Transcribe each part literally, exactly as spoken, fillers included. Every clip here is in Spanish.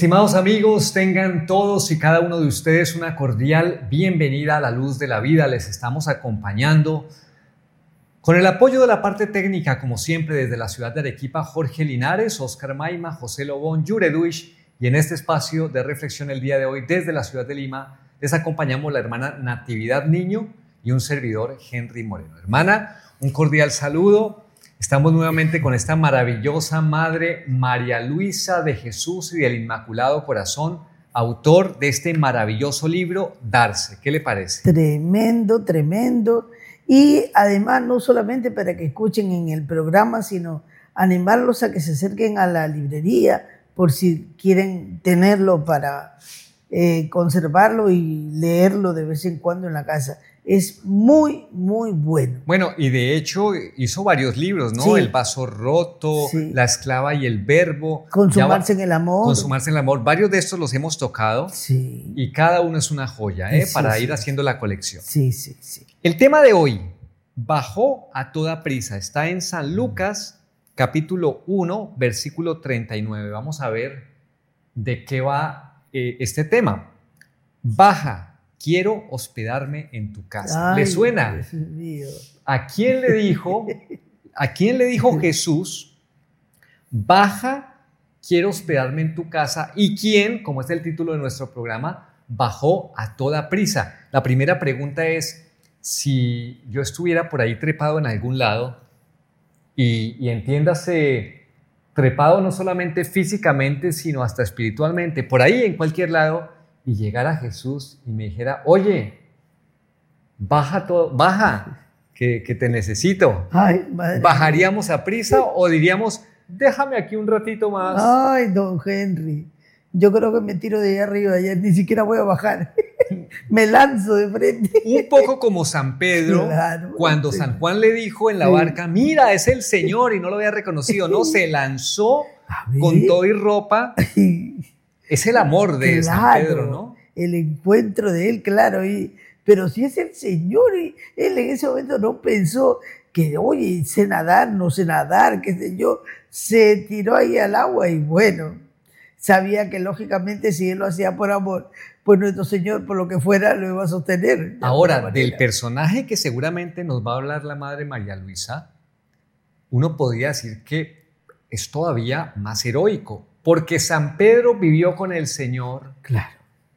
Estimados amigos, tengan todos y cada uno de ustedes una cordial bienvenida a la luz de la vida. Les estamos acompañando con el apoyo de la parte técnica, como siempre, desde la ciudad de Arequipa, Jorge Linares, Oscar Maima, José Lobón, Yure Duish, y en este espacio de reflexión el día de hoy, desde la ciudad de Lima, les acompañamos la hermana Natividad Niño y un servidor, Henry Moreno. Hermana, un cordial saludo. Estamos nuevamente con esta maravillosa Madre María Luisa de Jesús y del Inmaculado Corazón, autor de este maravilloso libro, Darse. ¿Qué le parece? Tremendo, tremendo. Y además, no solamente para que escuchen en el programa, sino animarlos a que se acerquen a la librería por si quieren tenerlo para eh, conservarlo y leerlo de vez en cuando en la casa. Es muy, muy bueno. Bueno, y de hecho hizo varios libros, ¿no? Sí. El vaso roto, Sí. La esclava y el verbo. Consumarse Ya va- en el amor. Consumarse en el amor. Varios de estos los hemos tocado Sí, y cada uno es una joya, ¿eh? Sí, Para sí, ir sí. haciendo la colección. sí, sí, sí. El tema de hoy, bajó a toda prisa, está en San Lucas, capítulo uno, versículo treinta y nueve. Vamos a ver de qué va eh, este tema. Baja. Quiero hospedarme en tu casa. Ay, ¿Le suena? Dios mío. ¿A quién le dijo, a quién le dijo Jesús, baja, quiero hospedarme en tu casa? ¿Y quién, como es el título de nuestro programa, bajó a toda prisa? La primera pregunta es, si yo estuviera por ahí trepado en algún lado, y, y entiéndase, trepado no solamente físicamente, sino hasta espiritualmente, por ahí en cualquier lado, y llegara Jesús y me dijera, oye, baja todo, baja, que, que te necesito. Ay, madre ¿Bajaríamos a prisa o diríamos, déjame aquí un ratito más? Ay, don Henry. Yo creo que me tiro de allá arriba, ya ni siquiera voy a bajar. Me lanzo de frente. Un poco como San Pedro, Claro. cuando San Juan le dijo en la Sí. barca, mira, es el Señor, y no lo había reconocido, no, se lanzó A ver. con todo y ropa. Es el amor de San Claro, Pedro, ¿no? el encuentro de él, claro. Y, pero si es el Señor, y él en ese momento no pensó que, oye, sé nadar, no sé nadar, qué sé yo. Se tiró ahí al agua y bueno, sabía que lógicamente si él lo hacía por amor, pues nuestro Señor, por lo que fuera, lo iba a sostener. de Ahora, alguna del manera. personaje que seguramente nos va a hablar la Madre María Luisa, uno podría decir que es todavía más heroico, porque San Pedro vivió con el Señor, Claro.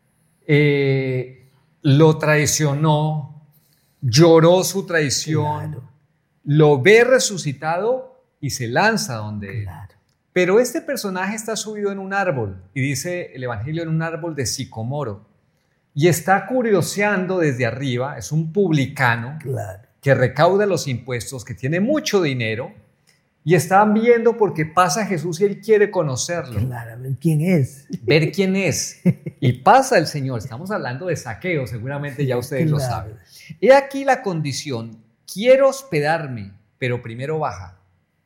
eh, lo traicionó, lloró su traición, Claro. lo ve resucitado y se lanza donde él. Claro. Pero este personaje está subido en un árbol, y dice el Evangelio, en un árbol de sicomoro, y está curioseando desde arriba. Es un publicano Claro. que recauda los impuestos, que tiene mucho dinero, y están viendo porque pasa Jesús y él quiere conocerlo, Claro, a ver quién es. ver quién es. Y pasa el Señor. Estamos hablando de Zaqueo, seguramente ya ustedes lo Claro. saben. He aquí la condición: quiero hospedarme, pero primero baja.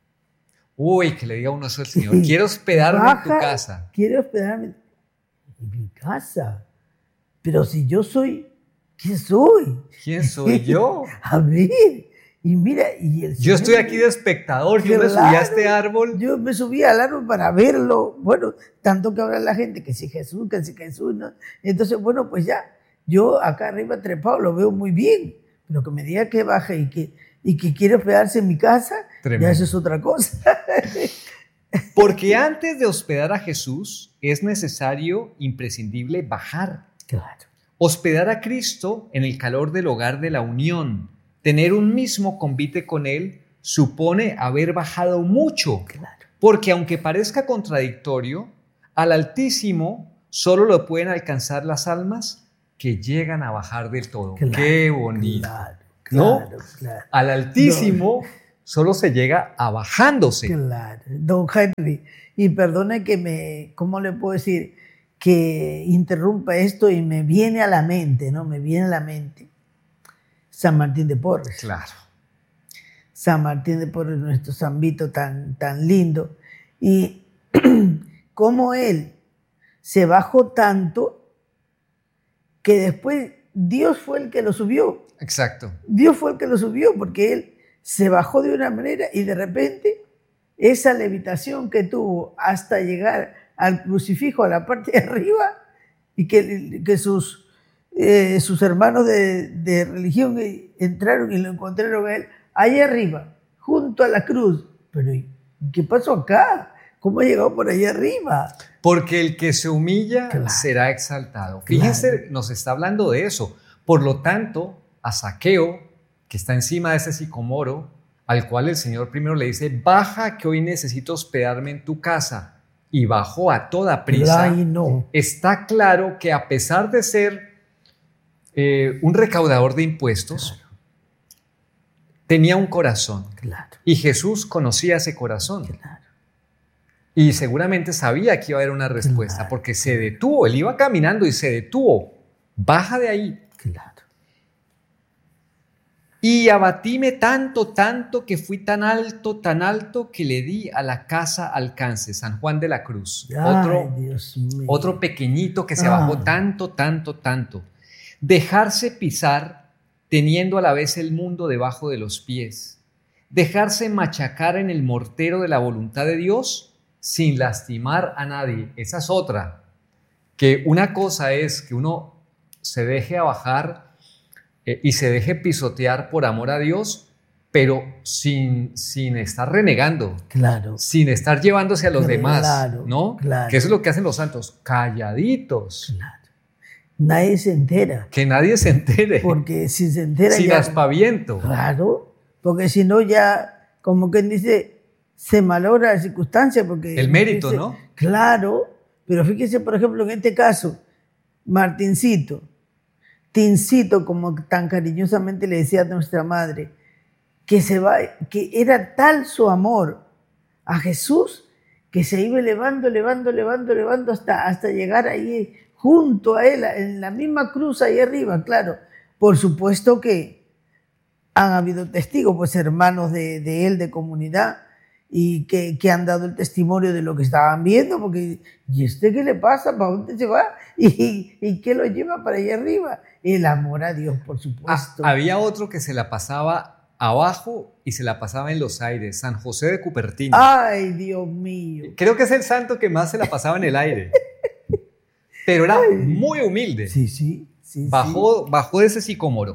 Uy, que le diga uno eso al Señor: quiero hospedarme en tu Baja, casa. Quiero hospedarme en mi casa. Pero si yo soy, ¿quién soy? ¿Quién soy yo? A ver, y mira, y el Yo Señor- estoy aquí de espectador, yo me Claro. subí a este árbol. Yo me subí al árbol para verlo. Bueno, tanto que habla la gente que si Jesús, que si Jesús, ¿no? Entonces, bueno, pues ya, yo acá arriba trepado lo veo muy bien, pero que me diga que baje y que, y que quiere hospedarse en mi casa, Tremendo. ya eso es otra cosa. Porque antes de hospedar a Jesús es necesario, imprescindible, bajar. Claro. Hospedar a Cristo en el calor del hogar de la unión, tener un mismo convite con Él, supone haber bajado mucho. Claro. Porque aunque parezca contradictorio, al Altísimo solo lo pueden alcanzar las almas que llegan a bajar del todo. Claro, ¡Qué bonito! Claro, ¿No? claro, claro. Al Altísimo solo se llega a bajándose. Claro, don Henry, y perdone que me, ¿cómo le puedo decir? Que interrumpa esto y me viene a la mente, ¿no? Me viene a la mente San Martín de Porres. Claro. San Martín de Porres, nuestro Sambito tan, tan lindo. Y cómo él se bajó tanto que después Dios fue el que lo subió. Exacto. Dios fue el que lo subió porque él se bajó de una manera y de repente esa levitación que tuvo hasta llegar al crucifijo a la parte de arriba y que, que sus, eh, sus hermanos de, de religión entraron y lo encontraron a él ahí arriba, junto a la cruz. Pero ¿qué pasó acá? ¿Cómo ha llegado por ahí arriba? Porque el que se humilla claro. será exaltado. Fíjense, claro. nos está hablando de eso. Por lo tanto, a Zaqueo, que está encima de ese sicomoro, al cual el Señor primero le dice, baja que hoy necesito hospedarme en tu casa. Y bajó a toda prisa. Ay, no. Está claro que a pesar de ser eh, un recaudador de impuestos, claro. tenía un corazón. Claro. Y Jesús conocía ese corazón. Claro. Y seguramente sabía que iba a haber una respuesta, claro. porque se detuvo. Él iba caminando y se detuvo. Baja de ahí. Claro. Y abatíme tanto, tanto, que fui tan alto, tan alto, que le di a la casa alcance. San Juan de la Cruz. Ay, otro, Dios mío. otro pequeñito que se Ay. bajó tanto, tanto, tanto. Dejarse pisar, teniendo a la vez el mundo debajo de los pies. Dejarse machacar en el mortero de la voluntad de Dios, sin lastimar a nadie. Esa es otra. Que una cosa es que uno se deje abajar y se deje pisotear por amor a Dios, pero sin, sin estar renegando, claro. sin estar llevándose a los claro, demás, ¿no? Claro. Que eso es lo que hacen los santos, calladitos. Claro. Nadie se entera. Que nadie se entere. Porque si se entera sin ya... aspaviento. Claro, porque si no ya, como quien dice, se malogra la circunstancia. Porque el mérito, dice, ¿no? Claro, pero fíjese, por ejemplo, en este caso, Martincito, Tincito, como tan cariñosamente le decía a nuestra madre, que, se va, que era tal su amor a Jesús que se iba elevando, elevando, elevando, elevando hasta, hasta llegar ahí junto a él, en la misma cruz ahí arriba, claro. Por supuesto que han habido testigos, pues hermanos de, de él, de comunidad, y que, que han dado el testimonio de lo que estaban viendo, porque ¿y este qué le pasa? ¿Para dónde se va? ¿Y, y qué lo lleva para allá arriba? El amor a Dios, por supuesto. Ah, había otro que se la pasaba abajo y se la pasaba en los aires, San José de Cupertino. ¡Ay, Dios mío! Creo que es el santo que más se la pasaba en el aire. Pero era Ay. muy humilde. Sí, sí. sí bajó, sí. bajó de ese sicómoro.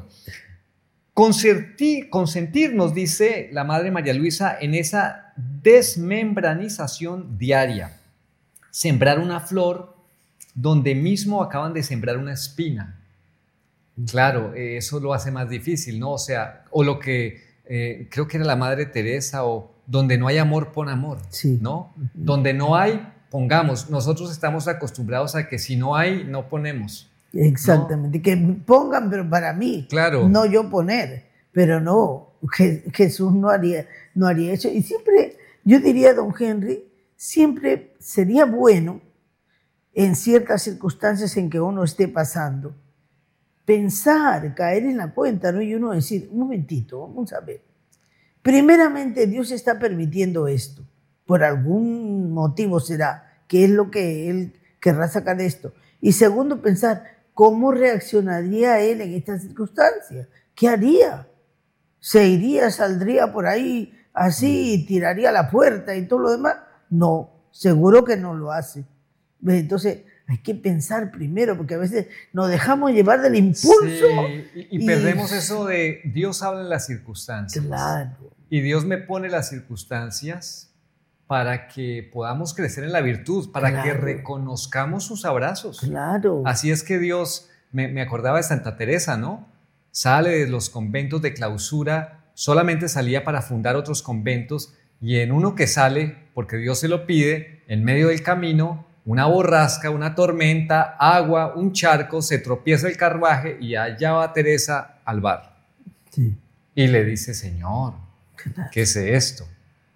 Consentir, consentirnos, dice la Madre María Luisa, en esa desmembranización diaria. Sembrar una flor donde mismo acaban de sembrar una espina. Claro, eso lo hace más difícil, ¿no? O sea, o lo que eh, creo que era la Madre Teresa, o donde no hay amor, pon amor, sí. ¿no? Uh-huh. Donde no hay, pongamos. Nosotros estamos acostumbrados a que si no hay, no ponemos. Exactamente, ¿no? Que pongan, pero para mí, claro. no yo poner, pero no, Jesús no haría, no haría eso. Y siempre, yo diría, don Henry, siempre sería bueno, en ciertas circunstancias en que uno esté pasando, pensar, caer en la cuenta, ¿no? Y uno decir, un momentito, vamos a ver. Primeramente, Dios está permitiendo esto, por algún motivo será, que es lo que Él querrá sacar de esto. Y segundo, pensar, ¿cómo reaccionaría Él en estas circunstancias? ¿Qué haría? ¿Se iría, saldría por ahí así y tiraría la puerta y todo lo demás? No, seguro que no lo hace. Entonces, hay que pensar primero, porque a veces nos dejamos llevar del impulso. Sí, y, y, y perdemos eso de Dios habla en las circunstancias. Claro. Y Dios me pone las circunstancias para que podamos crecer en la virtud, para claro. que reconozcamos sus abrazos. Claro. Así es que Dios, me, me acordaba de Santa Teresa, ¿no? Sale de los conventos de clausura, solamente salía para fundar otros conventos, y en uno que sale, porque Dios se lo pide, en medio del camino, una borrasca, una tormenta, agua, un charco, se tropieza el carruaje y allá va Teresa al bar. Sí. Y le dice, Señor, ¿qué es esto?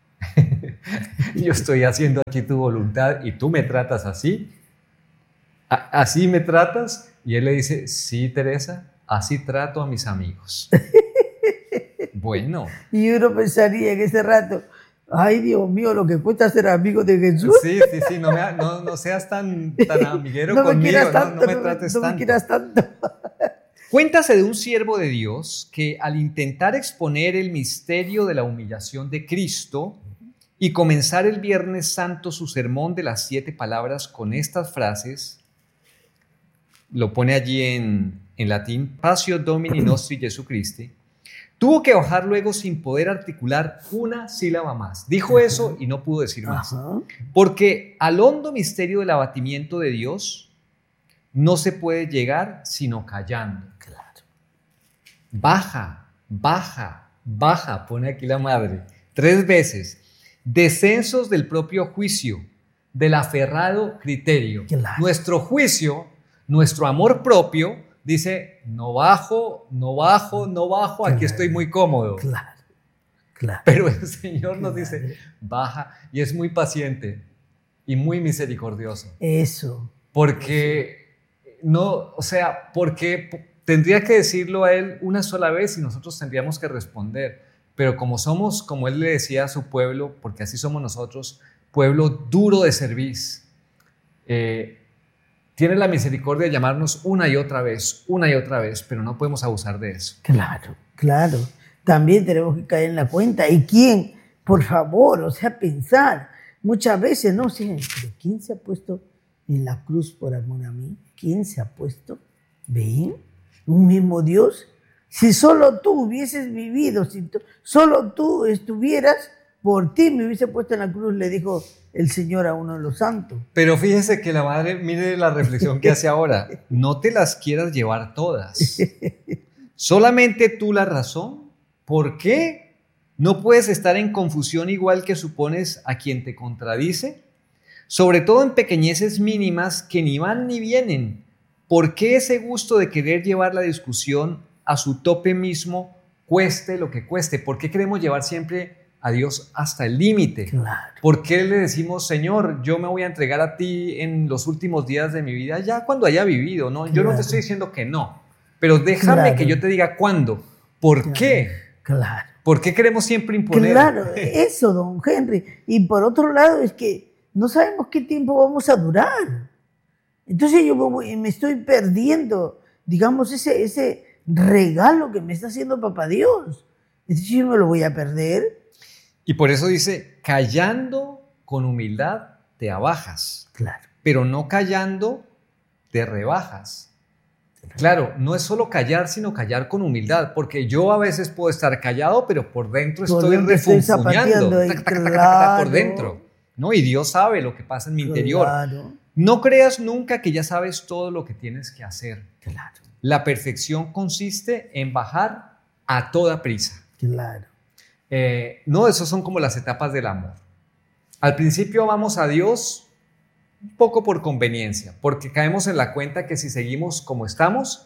Yo estoy haciendo aquí tu voluntad y tú me tratas así. ¿Así me tratas? Y él le dice, sí, Teresa, así trato a mis amigos. Bueno. Y uno pensaría en ese rato, ay, Dios mío, lo que cuesta ser amigo de Jesús. Sí, sí, sí, no, me, no, no seas tan, tan amiguero no conmigo, me tanto, no, no me no trates no tanto. Me quieras tanto. Cuéntase de un siervo de Dios que al intentar exponer el misterio de la humillación de Cristo y comenzar el Viernes Santo su sermón de las siete palabras con estas frases, lo pone allí en, en latín, Passio Domini Nostri Jesu Christi, tuvo que bajar luego sin poder articular una sílaba más. Dijo Ajá. eso y no pudo decir más. Ajá. Porque al hondo misterio del abatimiento de Dios no se puede llegar sino callando. Claro. Baja, baja, baja, pone aquí la madre, tres veces. Descensos del propio juicio, del aferrado criterio. Claro. Nuestro juicio, nuestro amor propio, dice, no bajo, no bajo, no bajo, claro. aquí estoy muy cómodo. Claro, claro. Pero el Señor claro. nos dice, baja, y es muy paciente y muy misericordioso. Eso. Porque, eso. no, o sea, porque tendría que decirlo a Él una sola vez y nosotros tendríamos que responder. Pero como somos, como Él le decía a su pueblo, porque así somos nosotros, pueblo duro de cerviz, eh, tiene la misericordia de llamarnos una y otra vez, una y otra vez, pero no podemos abusar de eso. Claro, claro. También tenemos que caer en la cuenta. ¿Y quién? Por favor, o sea, pensar. Muchas veces, no sé, ¿pero quién se ha puesto en la cruz por amor a mí? ¿Quién se ha puesto? ¿Ven? ¿Un mismo Dios? Si solo tú hubieses vivido, si tú, solo tú estuvieras, por ti me hubiese puesto en la cruz, le dijo el Señor a uno de los santos. Pero fíjese que la madre, mire la reflexión que hace ahora, no te las quieras llevar todas. Solamente tú la razón. ¿Por qué no puedes estar en confusión igual que supones a quien te contradice? Sobre todo en pequeñeces mínimas que ni van ni vienen. ¿Por qué ese gusto de querer llevar la discusión a su tope mismo, cueste lo que cueste? ¿Por qué queremos llevar siempre a Dios hasta el límite? Claro. ¿Por qué le decimos, Señor, yo me voy a entregar a ti en los últimos días de mi vida, ya cuando haya vivido, ¿no? Claro. Yo no te estoy diciendo que no, pero déjame claro. que yo te diga cuándo. ¿Por claro. qué? Claro. ¿Por qué queremos siempre imponer? Claro, eso, don Henry. Y por otro lado es que no sabemos qué tiempo vamos a durar. Entonces yo me estoy perdiendo, digamos, ese... ese regalo que me está haciendo Papá Dios. Entonces yo me lo voy a perder. Y por eso dice, callando con humildad te abajas. Claro. Pero no callando te rebajas. Claro, no es solo callar, sino callar con humildad, porque yo a veces puedo estar callado, pero por dentro por estoy refunfuñando claro. por dentro, ¿no? Y Dios sabe lo que pasa en mi claro. interior. No creas nunca que ya sabes todo lo que tienes que hacer. Claro. La perfección consiste en bajar a toda prisa. Claro. Eh, no, esas son como las etapas del amor. Al principio vamos a Dios un poco por conveniencia, porque caemos en la cuenta que si seguimos como estamos,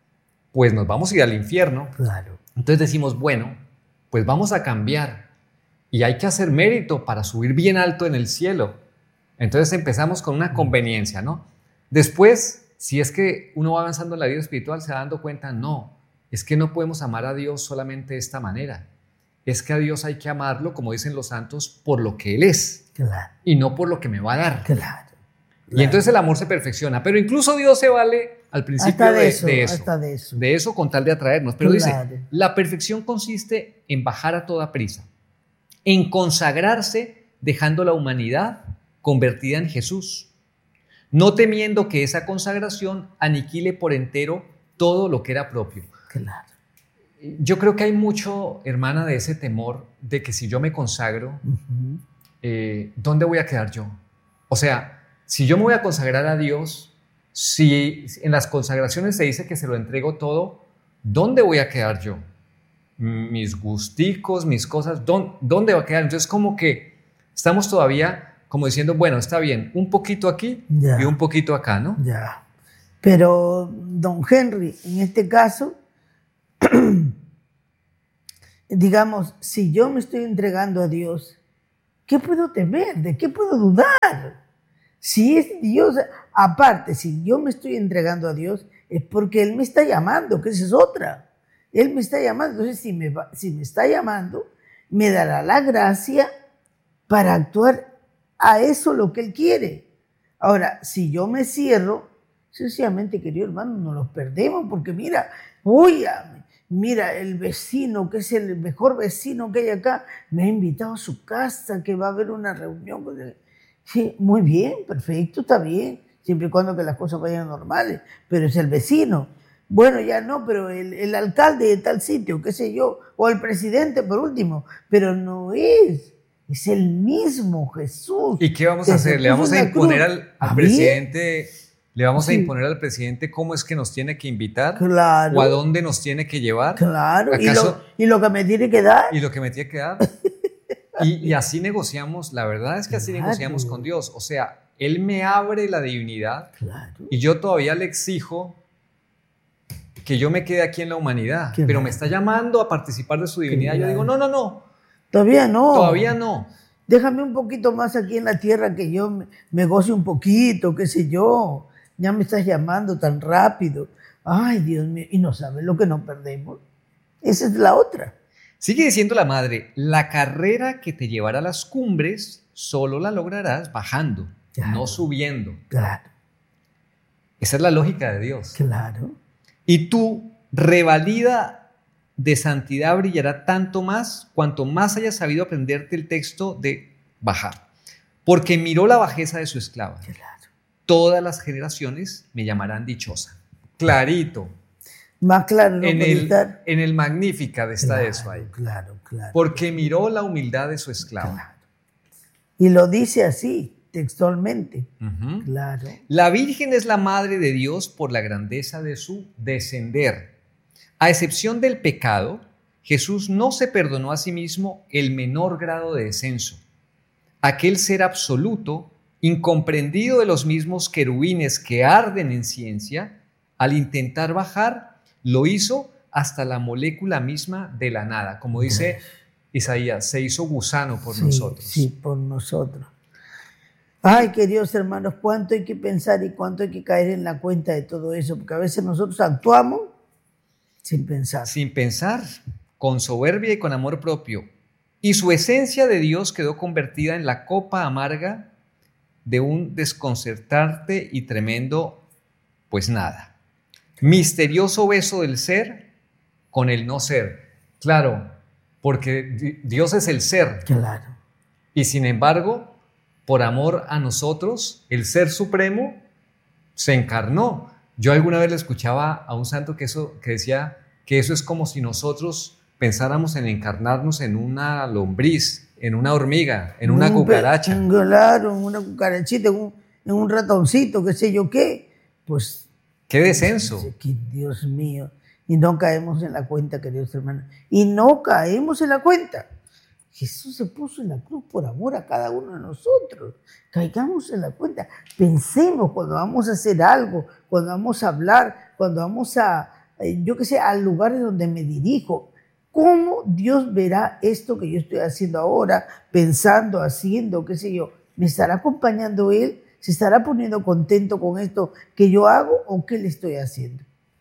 pues nos vamos a ir al infierno. Claro. Entonces decimos, bueno, pues vamos a cambiar y hay que hacer mérito para subir bien alto en el cielo. Entonces empezamos con una conveniencia, ¿no? Después, si es que uno va avanzando en la vida espiritual, se va dando cuenta, no, es que no podemos amar a Dios solamente de esta manera. Es que a Dios hay que amarlo, como dicen los santos, por lo que Él es. Claro. Y no por lo que me va a dar. Claro. Claro. Y entonces el amor se perfecciona. Pero incluso Dios se vale al principio de, de, eso, de eso. Hasta de eso. De eso con tal de atraernos. Pero claro. dice, la perfección consiste en bajar a toda prisa, en consagrarse dejando la humanidad convertida en Jesús, no temiendo que esa consagración aniquile por entero todo lo que era propio. Claro. Yo creo que hay mucho, hermana, de ese temor de que si yo me consagro, uh-huh. eh, ¿dónde voy a quedar yo? O sea, si yo me voy a consagrar a Dios, si en las consagraciones se dice que se lo entrego todo, ¿dónde voy a quedar yo? Mis gusticos, mis cosas, ¿dónde va a quedar? Entonces como que estamos todavía como diciendo, bueno, está bien, un poquito aquí ya. y un poquito acá, ¿no? Ya. Pero, don Henry, en este caso, digamos, si yo me estoy entregando a Dios, ¿qué puedo temer? ¿De qué puedo dudar? Si es Dios, aparte, si yo me estoy entregando a Dios, es porque Él me está llamando, que esa es otra. Él me está llamando, entonces si me, va, si me está llamando, me dará la gracia para actuar a eso lo que Él quiere. Ahora, si yo me cierro, sencillamente, querido hermano, nos los perdemos, porque mira, uy, mira, el vecino, que es el mejor vecino que hay acá, me ha invitado a su casa, que va a haber una reunión con él. Sí, muy bien, perfecto, está bien, siempre y cuando que las cosas vayan normales, pero es el vecino. Bueno, ya no, pero el, el alcalde de tal sitio, qué sé yo, o el presidente por último, pero no es, es el mismo Jesús. ¿Y qué vamos a hacer? ¿Le vamos a imponer al, al presidente, le vamos a Sí. imponer al presidente cómo es que nos tiene que invitar? Claro. ¿O a dónde nos tiene que llevar? Claro, y ¿Acaso- lo, y lo que me tiene que dar. ¿Y lo que me tiene que dar? Y, y así negociamos, la verdad es que así Claro. negociamos con Dios. O sea, Él me abre la divinidad Claro. y yo todavía le exijo que yo me quede aquí en la humanidad, Qué pero bueno. me está llamando a participar de su divinidad. Yo bueno. digo, no, no, no, Todavía no. todavía no. Déjame un poquito más aquí en la tierra que yo me, me goce un poquito, qué sé yo. Ya me estás llamando tan rápido. Ay, Dios mío. Y no sabes lo que nos perdemos. Esa es la otra. Sigue diciendo la madre, la carrera que te llevará a las cumbres solo la lograrás bajando, Claro. no subiendo. Claro, Esa es la lógica de Dios. claro. Y tu revalida de santidad brillará tanto más cuanto más hayas sabido aprenderte el texto de bajar. Porque miró la bajeza de su esclava. Claro. Todas las generaciones me llamarán dichosa. Clarito. Más claro no En puede el, estar. en el Magnífica está Claro, eso ahí. claro, claro. Porque miró la humildad de su esclava. Claro. Y lo dice así, textualmente. Ujú. Claro. La Virgen es la madre de Dios por la grandeza de su descender. A excepción del pecado, Jesús no se perdonó a sí mismo el menor grado de descenso. Aquel ser absoluto, incomprendido de los mismos querubines que arden en ciencia, al intentar bajar, lo hizo hasta la molécula misma de la nada. Como dice Isaías, se hizo gusano por Sí, nosotros. Sí, por nosotros. Ay, queridos hermanos, cuánto hay que pensar y cuánto hay que caer en la cuenta de todo eso, porque a veces nosotros actuamos sin pensar. Sin pensar, con soberbia y con amor propio. Y su esencia de Dios quedó convertida en la copa amarga de un desconcertante y tremendo, pues nada. Misterioso beso del ser con el no ser. Claro, porque di- Dios es el ser. Claro. Y sin embargo, por amor a nosotros, el Ser Supremo se encarnó. Yo alguna vez le escuchaba a un santo que, eso, que decía que eso es como si nosotros pensáramos en encarnarnos en una lombriz, en una hormiga, en una Un pe- cucaracha. en- Claro, en una cucarachita, en un, en un ratoncito, qué sé yo qué. Pues, ¡Qué descenso! que Dios mío. Y no caemos en la cuenta, queridos hermanos. Y no caemos en la cuenta. Jesús se puso en la cruz por amor a cada uno de nosotros. Caigamos en la cuenta. Pensemos cuando vamos a hacer algo, cuando vamos a hablar, cuando vamos a, eh, yo qué sé, al lugar donde me dirijo. ¿Cómo Dios verá esto que yo estoy haciendo ahora, pensando, haciendo, qué sé yo? ¿Me estará acompañando Él? ¿Se estará poniendo contento con esto que yo hago o qué le estoy haciendo?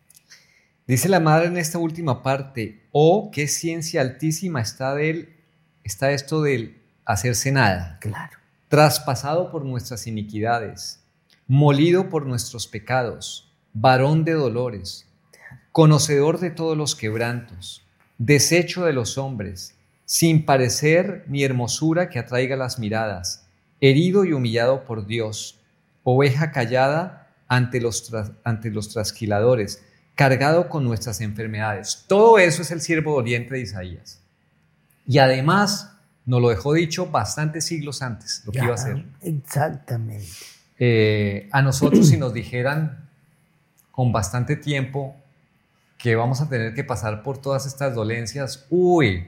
Dice la madre en esta última parte, oh, qué ciencia altísima está de él, está esto del hacerse nada. Claro. Traspasado por nuestras iniquidades, molido por nuestros pecados, varón de dolores, conocedor de todos los quebrantos, deshecho de los hombres, sin parecer ni hermosura que atraiga las miradas, herido y humillado por Dios, oveja callada ante los, tras, ante los trasquiladores, cargado con nuestras enfermedades. Todo eso es el siervo doliente de Isaías. Y además nos lo dejó dicho bastantes siglos antes, lo que Ya, iba a hacer. Exactamente. Eh, a nosotros si nos dijeran con bastante tiempo que vamos a tener que pasar por todas estas dolencias, uy,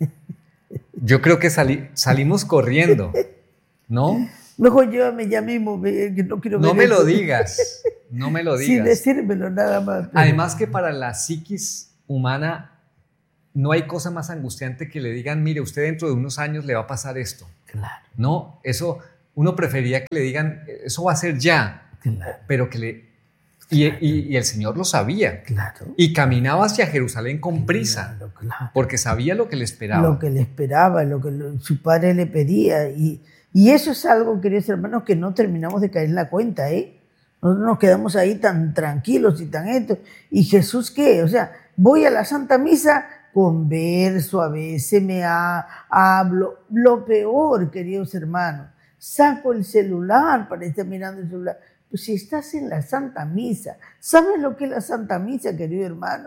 yo creo que sali- salimos corriendo, ¿no? Mejor llévame ya mismo, que no quiero No ver me lo esto. digas, no me lo Sin digas. decírmelo nada más. pero- Además que para la psiquis humana no hay cosa más angustiante que le digan, mire, usted dentro de unos años le va a pasar esto. Claro, No, eso uno prefería que le digan, eso va a ser ya, claro, pero que le... Y, y- y el Señor lo sabía. claro. Y caminaba hacia Jerusalén con prisa, Claro, claro. porque sabía lo que le esperaba. Lo que le esperaba, lo que lo- su padre le pedía. Y, y eso es algo, queridos hermanos, que no terminamos de caer en la cuenta, ¿eh? Nosotros nos quedamos ahí tan tranquilos y tan esto. ¿Y Jesús qué? O sea, voy a la Santa Misa, converso, a veces me ha, hablo. Lo peor, queridos hermanos, saco el celular para estar mirando el celular. Pues si estás en la Santa Misa, ¿sabes lo que es la Santa Misa, querido hermano?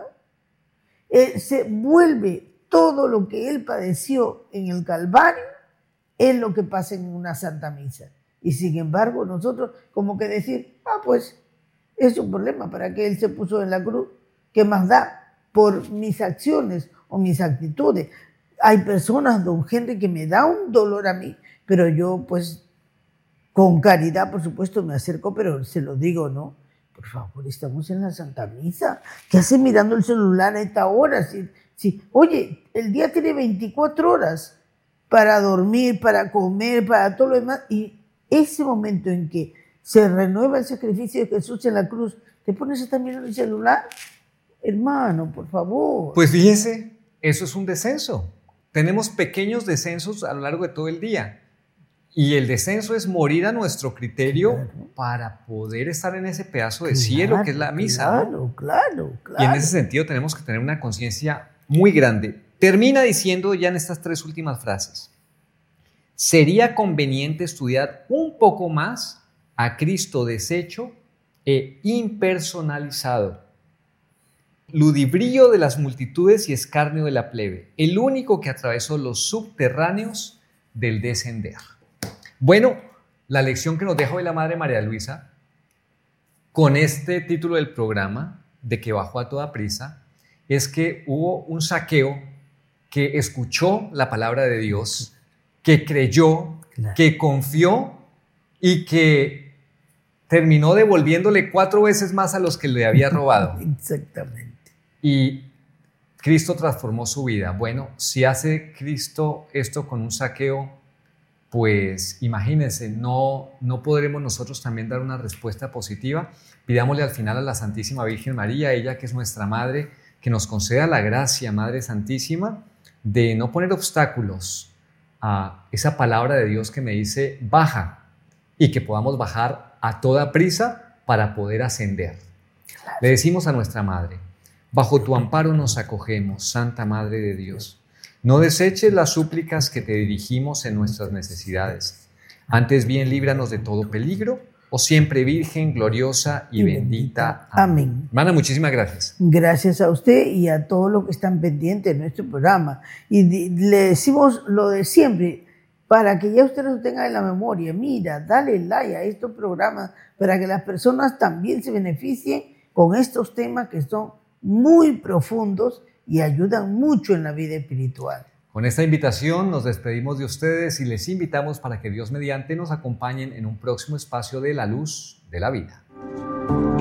Eh, se vuelve todo lo que él padeció en el Calvario, es lo que pasa en una Santa Misa. Y sin embargo, nosotros como que decir, ah, pues es un problema, ¿para qué él se puso en la cruz? ¿Qué más da? Por mis acciones o mis actitudes. Hay personas, don Henry, que me da un dolor a mí, pero yo pues con caridad, por supuesto, me acerco, pero se lo digo, ¿no? Por favor, estamos en la Santa Misa. ¿Qué hace mirando el celular a esta hora? Si, si, oye, el día tiene veinticuatro horas para dormir, para comer, para todo lo demás. Y ese momento en que se renueva el sacrificio de Jesús en la cruz, ¿te pones a estar mirando el celular? Hermano, por favor. Pues fíjese, eso es un descenso. Tenemos pequeños descensos a lo largo de todo el día. Y el descenso es morir a nuestro criterio, claro, para poder estar en ese pedazo de, claro, cielo que es la misa. Claro, ¿no? claro, claro. Y en ese sentido tenemos que tener una conciencia muy grande. Termina diciendo ya en estas tres últimas frases: sería conveniente estudiar un poco más a Cristo deshecho e impersonalizado, ludibrio de las multitudes y escarnio de la plebe, el único que atravesó los subterráneos del descender. Bueno, la lección que nos deja hoy la Madre María Luisa, con este título del programa, de que bajó a toda prisa, es que hubo un Zaqueo que escuchó la palabra de Dios, que creyó, claro, que confió y que terminó devolviéndole cuatro veces más a los que le había robado. Exactamente. Y Cristo transformó su vida. Bueno, si hace Cristo esto con un Zaqueo, pues imagínense, no, no podremos nosotros también dar una respuesta positiva. Pidámosle al final a la Santísima Virgen María, ella que es nuestra Madre, que nos conceda la gracia, Madre Santísima, de no poner obstáculos a esa palabra de Dios que me dice baja, y que podamos bajar a toda prisa para poder ascender. Claro. Le decimos a nuestra Madre: bajo tu amparo nos acogemos, Santa Madre de Dios. No deseches las súplicas que te dirigimos en nuestras necesidades. Antes bien, líbranos de todo peligro, oh siempre Virgen, gloriosa y, y bendita. bendita. Amén. Amén. Hermana, muchísimas gracias. Gracias a usted y a todos los que están pendientes de nuestro programa. Y le decimos lo de siempre, para que ya usted lo tenga en la memoria. Mira, dale like a estos programas para que las personas también se beneficien con estos temas que son muy profundos y ayudan mucho en la vida espiritual. Con esta invitación nos despedimos de ustedes y les invitamos para que Dios mediante nos acompañen en un próximo espacio de La Luz de la Vida.